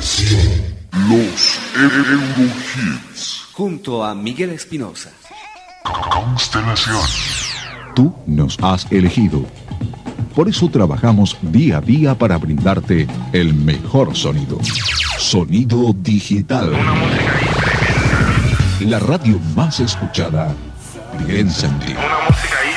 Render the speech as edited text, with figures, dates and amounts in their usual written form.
Los Eurohits. Junto a Miguel Espinosa. Constelación. Tú nos has elegido. Por eso trabajamos día a día para brindarte el mejor sonido. Sonido digital. Una música ahí tremenda. La radio más escuchada. Piensa en ti. Una música ahí